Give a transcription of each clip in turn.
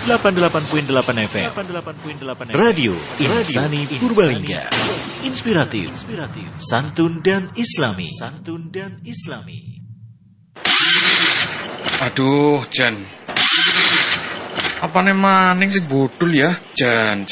88.8 FM. Radio Insani Purbalingga. Inspiratif, santun dan islami. Aduh, Jan. Apane maning sing bodol ya, Jan.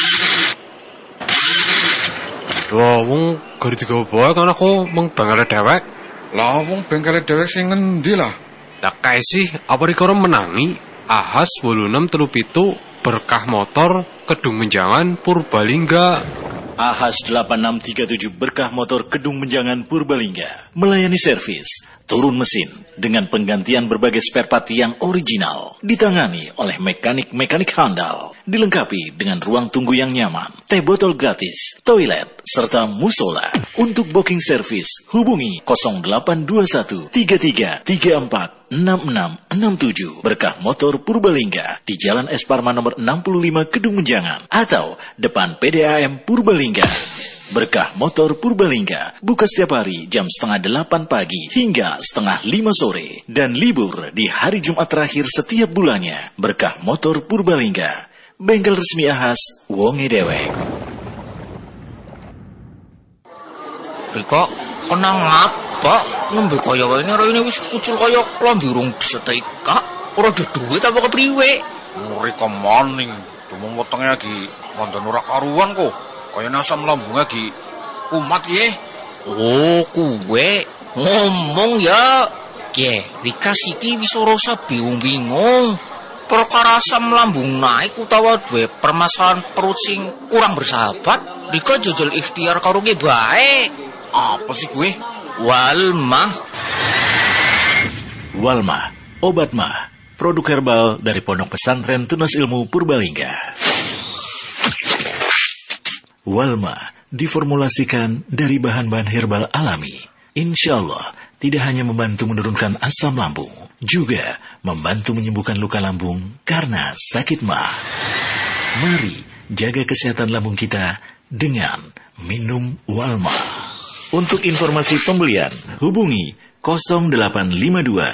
Lah wong gari digawa bae kan aku mung bengkale dewek. Lah wong bengkale dewek sing ngendi lah? Lah kae sih apa rikara menangi Ahas 8637 berkah motor Kedung Menjangan Purbalingga. Ahas 8637 berkah motor Kedung Menjangan Purbalingga melayani servis, turun mesin dengan penggantian berbagai spare part yang original, ditangani oleh mekanik handal, dilengkapi dengan ruang tunggu yang nyaman, teh botol gratis, toilet, serta musola. Untuk booking service, hubungi 0821 33 34 6667 Berkah Motor Purbalingga di Jalan Es Parman nomor 65 Kedung Menjangan atau depan PDAM Purbalingga. Berkah Motor Purbalingga buka setiap hari jam 7:30 pagi hingga 4:30 sore dan libur di hari Jumat terakhir setiap bulannya. Berkah Motor Purbalingga, bengkel resmi Ahas wonge dewek. Riko, kenang apa? Nembe kaya ini raine wis kucul kaya klambi urung setrika. Ora ada duit apa kepriwe? Riko maning, dumung wetenge lagi wonten ora karuan kok. Kaya asam lambungnya lagi kumat ye. Oh, kuwe ngomong ya. Ye, Rika siki wis ora bingung-bingung. Perkara asam lambung naik utawa duwe permasalahan perut sing kurang bersahabat, Rika jajal ikhtiar karo ge bae. Apa sih gue? Walmah, obat mah, produk herbal dari Pondok Pesantren Tunas Ilmu Purbalingga. Walmah diformulasikan dari bahan-bahan herbal alami. Insya Allah tidak hanya membantu menurunkan asam lambung, juga membantu menyembuhkan luka lambung karena sakit mah. Mari jaga kesehatan lambung kita dengan minum Walmah. Untuk informasi pembelian, hubungi 0852